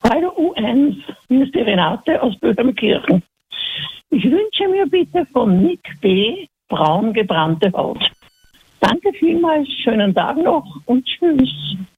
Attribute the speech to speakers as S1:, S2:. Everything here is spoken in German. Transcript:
S1: Bei der U1, hier ist die Renate aus Böhmerkirchen. Ich wünsche mir bitte von Nick B. braun gebrannte Haut. Danke vielmals, schönen Tag noch und tschüss.